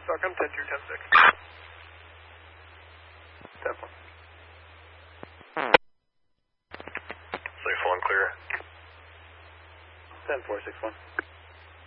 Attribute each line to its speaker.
Speaker 1: Stockholm, 10-2, 10-6. 10-4.
Speaker 2: 6-1 clear.
Speaker 1: 10-4, 6-1.